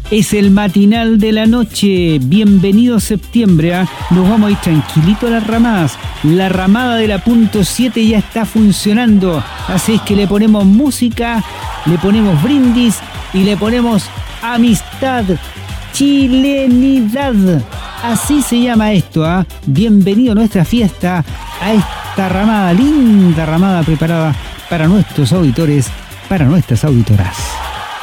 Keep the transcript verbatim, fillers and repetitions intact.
Es el matinal de la noche. Bienvenido septiembre, ¿eh? Nos vamos a ir tranquilito a las ramadas. La ramada de la punto siete ya está funcionando. Así es que le ponemos música, le ponemos brindis y le ponemos amistad, chilenidad. Así se llama esto, ¿eh? Bienvenido a nuestra fiesta, a esta ramada, linda ramada preparada para nuestros auditores, para nuestras auditoras.